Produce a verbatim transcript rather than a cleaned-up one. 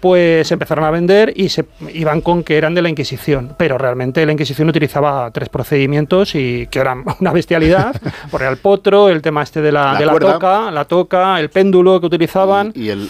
pues empezaron a vender y se iban con que eran de la Inquisición, pero realmente la Inquisición utilizaba tres procedimientos y que eran una bestialidad, por el potro, el tema este de la, la, de la toca, la toca, el péndulo que utilizaban. Y, y el,